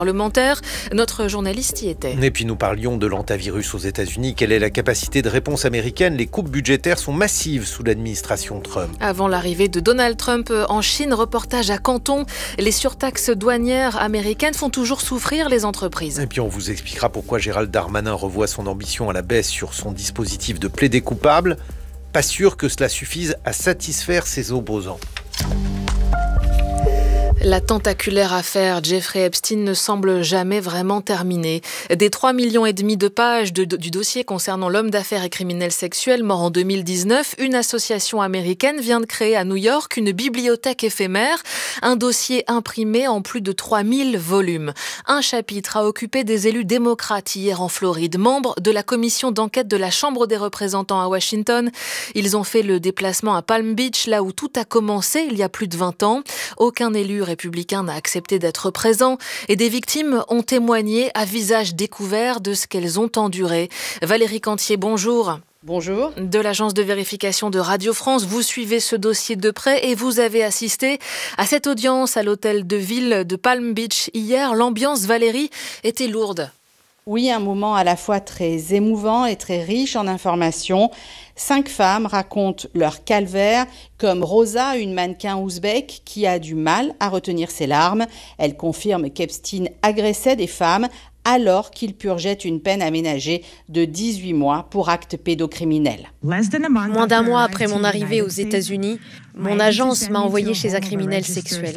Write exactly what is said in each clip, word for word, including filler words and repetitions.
Parlementaire, notre journaliste y était. Et puis nous parlions de l'hantavirus aux États-Unis. Quelle est la capacité de réponse américaine ? Les coupes budgétaires sont massives sous l'administration Trump. Avant l'arrivée de Donald Trump en Chine, reportage à Canton. Les surtaxes douanières américaines font toujours souffrir les entreprises. Et puis on vous expliquera pourquoi Gérald Darmanin revoit son ambition à la baisse sur son dispositif de plaider coupable. Pas sûr que cela suffise à satisfaire ses opposants. La tentaculaire affaire Jeffrey Epstein ne semble jamais vraiment terminée. Des trois millions et demi de pages de, de, du dossier concernant l'homme d'affaires et criminel sexuel mort en deux mille dix-neuf, une association américaine vient de créer à New York une bibliothèque éphémère, un dossier imprimé en plus de trois mille volumes. Un chapitre a occupé des élus démocrates hier en Floride, membres de la commission d'enquête de la Chambre des représentants à Washington. Ils ont fait le déplacement à Palm Beach, là où tout a commencé il y a plus de vingt ans. Aucun élu républicain n'a accepté d'être présent et des victimes ont témoigné à visage découvert de ce qu'elles ont enduré. Valérie Cantier, bonjour. Bonjour. De l'agence de vérification de Radio France, vous suivez ce dossier de près et vous avez assisté à cette audience à l'hôtel de ville de Palm Beach hier. L'ambiance, Valérie, était lourde. Oui, un moment à la fois très émouvant et très riche en informations. Cinq femmes racontent leur calvaire, comme Rosa, une mannequin ouzbek qui a du mal à retenir ses larmes. Elle confirme qu'Epstein agressait des femmes alors qu'il purgeait une peine aménagée de dix-huit mois pour actes pédocriminels. Moins d'un mois après mon arrivée aux États-Unis, mon agence m'a envoyé chez un criminel sexuel.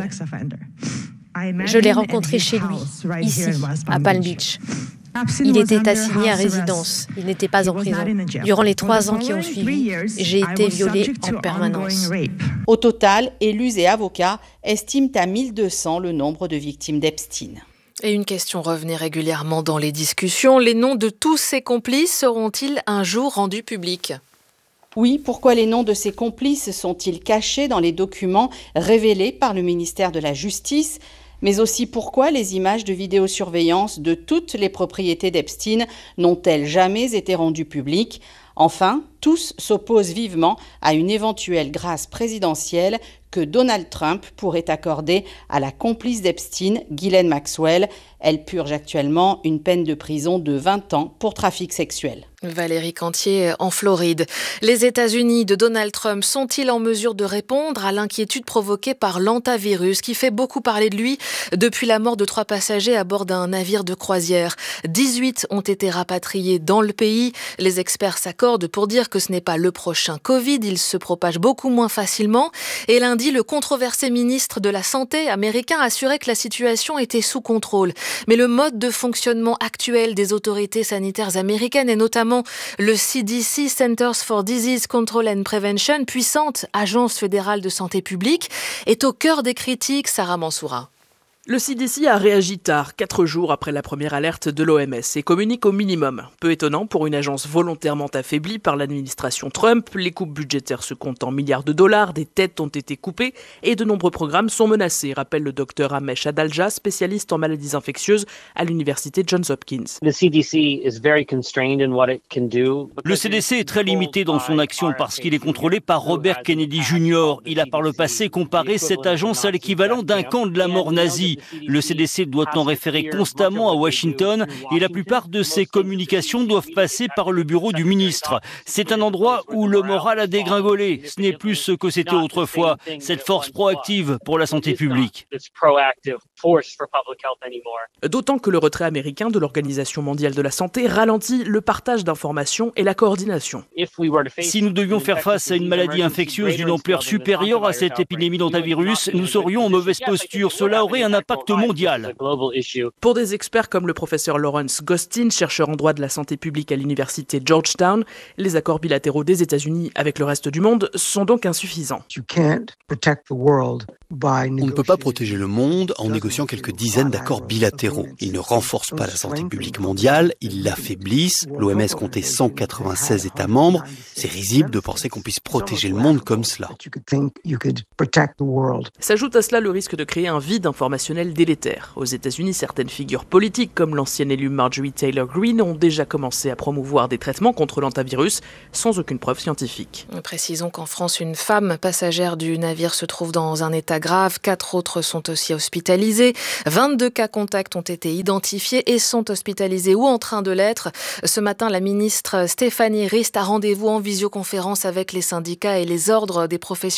Je l'ai rencontré chez lui, ici, à Palm Beach. Il était assigné à résidence, il n'était pas en prison. Durant les trois ans qui ont suivi, j'ai été violée en permanence. Au total, élus et avocats estiment à mille deux cents le nombre de victimes d'Epstein. Et une question revenait régulièrement dans les discussions. Les noms de tous ces complices seront-ils un jour rendus publics ? Oui, pourquoi les noms de ces complices sont-ils cachés dans les documents révélés par le ministère de la Justice ? Mais aussi pourquoi les images de vidéosurveillance de toutes les propriétés d'Epstein n'ont-elles jamais été rendues publiques ? Enfin, tous s'opposent vivement à une éventuelle grâce présidentielle que Donald Trump pourrait accorder à la complice d'Epstein, Ghislaine Maxwell. Elle purge actuellement une peine de prison de vingt ans pour trafic sexuel. Valérie Cantier en Floride. Les États-Unis de Donald Trump sont-ils en mesure de répondre à l'inquiétude provoquée par l'hantavirus qui fait beaucoup parler de lui depuis la mort de trois passagers à bord d'un navire de croisière ? dix-huit ont été rapatriés dans le pays. Les experts s'accordent pour dire que ce n'est pas le prochain Covid, il se propage beaucoup moins facilement. Et lundi, le controversé ministre de la Santé américain assurait que la situation était sous contrôle. Mais le mode de fonctionnement actuel des autorités sanitaires américaines et notamment le C D C, Centers for Disease Control and Prevention, puissante agence fédérale de santé publique, est au cœur des critiques. Sarah Mansoura. Le C D C a réagi tard, quatre jours après la première alerte de l'O M S, et communique au minimum. Peu étonnant pour une agence volontairement affaiblie par l'administration Trump. Les coupes budgétaires se comptent en milliards de dollars, des têtes ont été coupées et de nombreux programmes sont menacés, rappelle le docteur Amesh Adalja, spécialiste en maladies infectieuses à l'université Johns Hopkins. Le C D C est très limité dans son action parce qu'il est contrôlé par Robert Kennedy junior Il a par le passé comparé cette agence à l'équivalent d'un camp de la mort nazie. Le C D C doit en référer constamment à Washington et la plupart de ses communications doivent passer par le bureau du ministre. C'est un endroit où le moral a dégringolé. Ce n'est plus ce que c'était autrefois, cette force proactive pour la santé publique. D'autant que le retrait américain de l'Organisation mondiale de la santé ralentit le partage d'informations et la coordination. Si nous devions faire face à une maladie infectieuse d'une ampleur supérieure à cette épidémie d'hantavirus, nous serions en mauvaise posture. Cela aurait un impact mondial. Pour des experts comme le professeur Lawrence Gostin, chercheur en droit de la santé publique à l'université Georgetown, les accords bilatéraux des États-Unis avec le reste du monde sont donc insuffisants. On ne peut pas protéger le monde en négociant quelques dizaines d'accords bilatéraux. Ils ne renforcent pas la santé publique mondiale, ils l'affaiblissent. L'O M S comptait cent quatre-vingt-seize États membres. C'est risible de penser qu'on puisse protéger le monde comme cela. S'ajoute à cela le risque de créer un vide informationnel délétère. Aux États-Unis, certaines figures politiques comme l'ancienne élue Marjorie Taylor Greene ont déjà commencé à promouvoir des traitements contre l'hantavirus sans aucune preuve scientifique. Précisons qu'en France, une femme passagère du navire se trouve dans un état grave. Quatre autres sont aussi hospitalisés. hospitalisés. vingt-deux cas contacts ont été identifiés et sont hospitalisés ou en train de l'être. Ce matin, la ministre Stéphanie Rist a rendez-vous en visioconférence avec les syndicats et les ordres des professionnels